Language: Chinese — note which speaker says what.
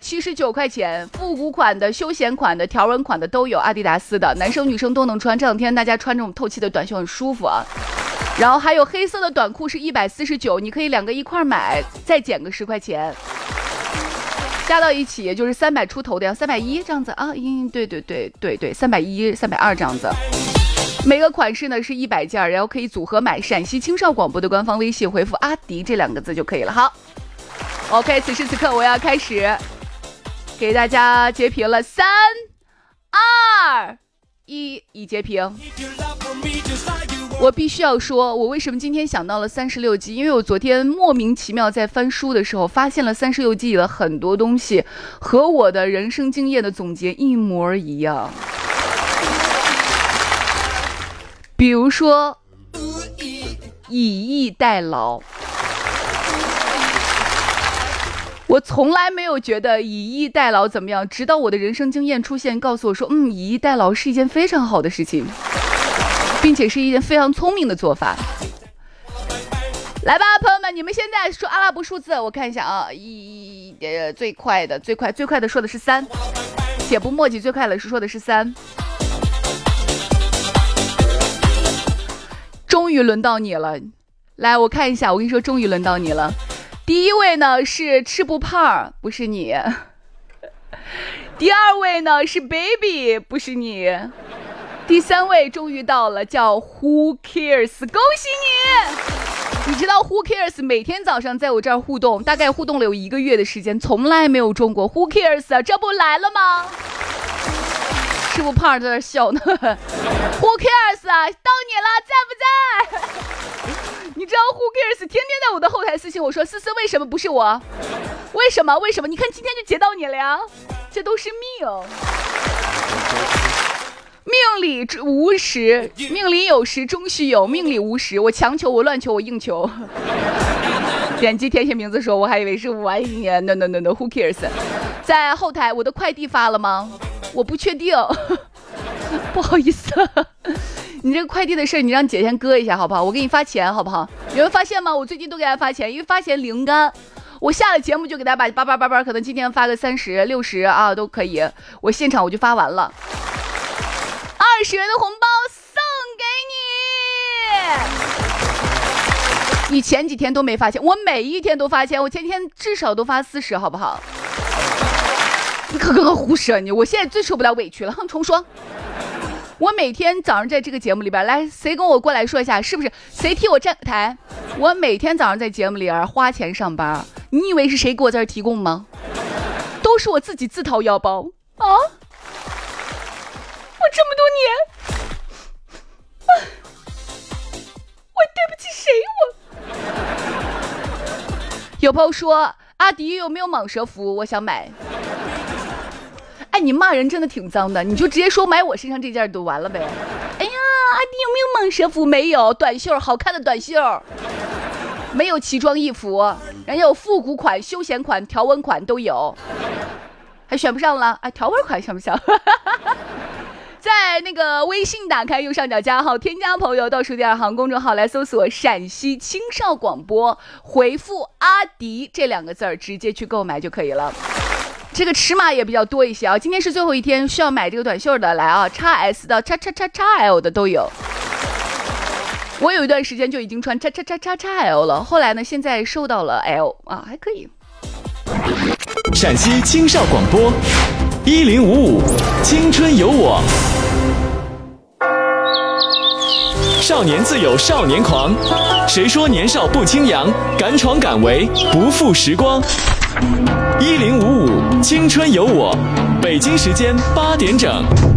Speaker 1: 79块钱，复古款的、休闲款的、条纹款的都有，阿迪达斯的，男生女生都能穿。这两天大家穿这种透气的短袖很舒服啊。然后还有黑色的短裤是149，你可以2个一块买，再减个10块钱，加到一起就是300出头的，要310这样子啊。对，310、320这样子。每个款式呢是100件，然后可以组合买。陕西青少广播的官方微信回复阿迪这2个字就可以了。好 ，OK， 此时此刻我要开始给大家截屏了，3、2、1，已截屏。我必须要说，我为什么今天想到了36计，因为我昨天莫名其妙在翻书的时候发现了36计里的很多东西和我的人生经验的总结一模一样。比如说以逸待劳，我从来没有觉得以逸待劳怎么样，直到我的人生经验出现告诉我说，以逸待劳是一件非常好的事情，并且是一件非常聪明的做法。来吧，朋友们，你们现在说阿拉伯数字，我看一下啊，最快的说的是3，且不墨迹，最快的说的是3。终于轮到你了，来，我看一下，我跟你说，终于轮到你了。第一位呢是吃不胖，不是你。第2位呢是 baby， 不是你。第3位终于到了，叫 Who Cares， 恭喜你！你知道 Who Cares 每天早上在我这儿互动，大概互动了有1个月的时间，从来没有中过 Who Cares， 这不来了吗？吃不胖在那笑呢。Who Cares 到你了，在不在？你知道 Who Cares 天天在我的后台私信我说，思思为什么不是我？为什么？你看今天就截到你了呀，这都是命。命里无时，命里有时终须有，命里无时，我强求，我乱求，我硬求。点击填写名字说，我还以为是我，no Who Cares。 在后台，我的快递发了吗？我不确定，不好意思。你这个快递的事你让姐先搁一下好不好？我给你发钱好不好？有人发现吗？我最近都给他发钱，因为发钱灵感。我下了节目就给他把8888，可能今天发个30、60啊都可以，我现场我就发完了。20元的红包送给你。你前几天都没发钱，我每一天都发钱，我前天至少都发40，好不好？你可胡说你！我现在最受不了委屈了，重说。我每天早上在这个节目里边，来，谁跟我过来说一下，是不是谁替我站台？我每天早上在节目里边花钱上班，你以为是谁给我在这提供吗？都是我自己自掏腰包啊！我这么多年，我对不起谁？有朋友说阿迪有没有蟒蛇服？我想买。哎，你骂人真的挺脏的，你就直接说买我身上这件就完了呗。哎呀，阿迪有没有蟒蛇服？没有，短袖，好看的短袖，没有奇装异服，然后有复古款、休闲款、条纹款都有，还选不上了？哎，条纹款上不上？在那个微信打开右上角加号，添加朋友，倒数第2行公众号来搜索陕西青少广播，回复阿迪这2个字直接去购买就可以了。这个尺码也比较多一些啊，今天是最后一天需要买这个短袖的，来啊，XS 到XXXL 的都有。我有一段时间就已经穿XXXXL 了，后来呢现在瘦到了 L 啊，还可以。
Speaker 2: 陕西青少广播1055青春有我，少年自有少年狂，谁说年少不轻扬？敢闯敢为，不负时光。1055青春有我，北京时间8点整。